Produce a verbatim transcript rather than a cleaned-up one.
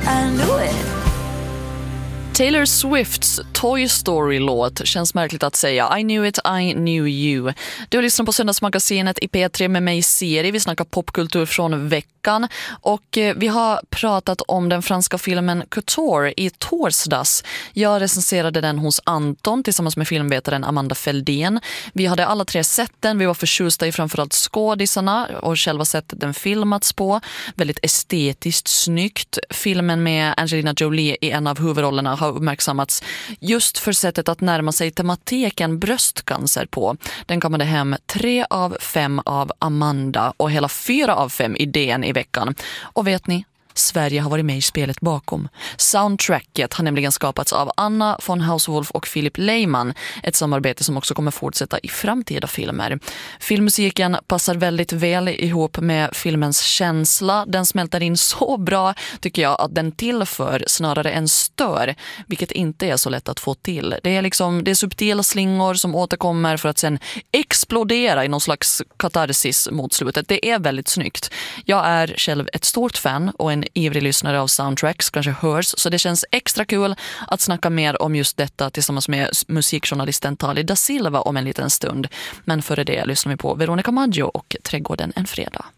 I knew it. Taylor Swifts Toy Story-låt känns märkligt att säga. I knew it, I knew you. Du lyssnar på Söndagsmagasinet i P tre med mig Siri. Vi snackar popkultur från veckan. Och vi har pratat om den franska filmen Couture i torsdags. Jag recenserade den hos Anton tillsammans med filmvetaren Amanda Feldén. Vi hade alla tre sett den. Vi var förtjusta i framförallt skådisarna och själva sett den filmats på. Väldigt estetiskt snyggt. Filmen med Angelina Jolie i en av huvudrollerna har uppmärksammats just för sättet att närma sig tematiken bröstcancer på. Den kammade hem tre av fem av Amanda och hela fyra av fem i D N i veckan. Och vet ni? Sverige har varit med i spelet bakom. Soundtracket har nämligen skapats av Anna von Hauswolf och Philip Lehmann, ett samarbete som också kommer fortsätta i framtida filmer. Filmmusiken passar väldigt väl ihop med filmens känsla. Den smälter in så bra, tycker jag, att den tillför snarare än stör, vilket inte är så lätt att få till. Det är liksom det är subtila slingor som återkommer för att sen explodera i någon slags katarsis mot slutet. Det är väldigt snyggt. Jag är själv ett stort fan och en ivrig lyssnare av soundtracks, kanske hörs, så det känns extra kul att snacka mer om just detta tillsammans med musikjournalisten Tali da Silva om en liten stund. Men före det lyssnar vi på Veronica Maggio och Trädgården en fredag.